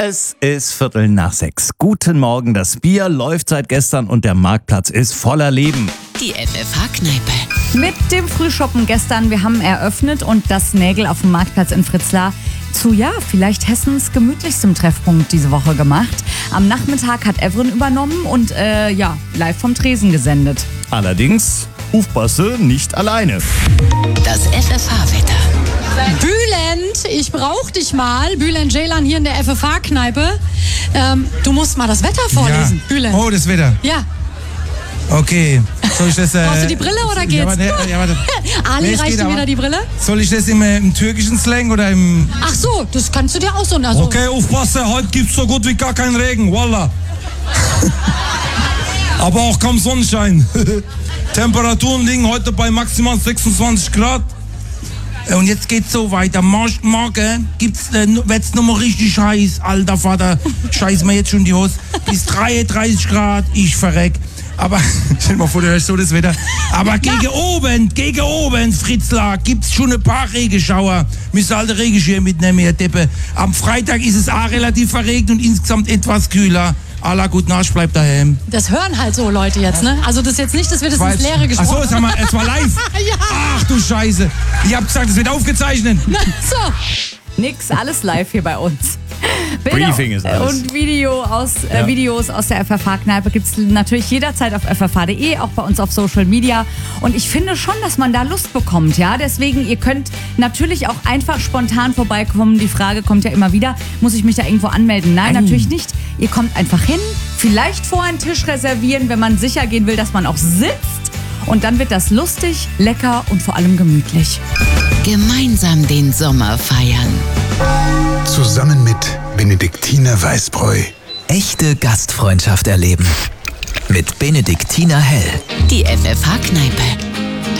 Es ist 5:45. Guten Morgen, das Bier läuft seit gestern und der Marktplatz ist voller Leben. Die FFH-Kneipe. Mit dem Frühschoppen gestern, wir haben eröffnet und das Nägel auf dem Marktplatz in Fritzlar zu, vielleicht Hessens gemütlichstem Treffpunkt diese Woche gemacht. Am Nachmittag hat Evren übernommen und live vom Tresen gesendet. Allerdings, aufpasse, nicht alleine. Das FFH-Wetter. Bülent, ich brauch dich mal. Bülent Ceylan hier in der FFH-Kneipe. Du musst mal das Wetter vorlesen, Ja. Bülent. Oh, das Wetter. Ja. Okay. Soll ich das, Brauchst du die Brille oder geht's? Warte. Ali, Nee, es reicht geht dir aber. wieder die Brille? Soll ich das im türkischen Slang oder im... Ach so, das kannst du dir auch so... Also, Okay, aufpasse, heute gibt's so gut wie gar keinen Regen, wallah. Aber auch kaum Sonnenschein. Temperaturen liegen heute bei maximal 26 Grad. Und jetzt geht's so weiter. Morgen wird's nochmal richtig heiß. Alter Vater, scheiß mir jetzt schon die Hose. Bis 33 Grad, ich verreck. Aber, stell dir mal vor, du hörst so das Wetter. Aber gegen oben, Fritzlar, gibt's schon ein paar Regenschauer. Müsst alte Regenschirr mitnehmen, ihr Deppe. Am Freitag ist es auch relativ verregnet und insgesamt etwas kühler. Allah gut Arsch, bleibt daheim. das hören halt so Leute jetzt, ne? Also das ist jetzt nicht, dass wir das ins Leere gesprochen Achso, es war live. Ja. Ach du Scheiße. Ich hab gesagt, es wird aufgezeichnet. So. Nix, alles live hier bei uns. Bilder Briefing ist alles. und Videos aus der FFH-Kneipe gibt es natürlich jederzeit auf ffh.de, auch bei uns auf Social Media. Und ich finde schon, dass man da Lust bekommt, ja. Deswegen, ihr könnt natürlich auch einfach spontan vorbeikommen. Die Frage kommt ja immer wieder, muss ich mich da irgendwo anmelden? Nein, natürlich nicht. Ihr kommt einfach hin, vielleicht vorher einen Tisch reservieren, wenn man sicher gehen will, dass man auch sitzt. Und dann wird das lustig, lecker und vor allem gemütlich. Gemeinsam den Sommer feiern. Zusammen mit Benediktiner Weißbräu. Echte Gastfreundschaft erleben. Mit Benediktiner Hell. Die FFH-Kneipe.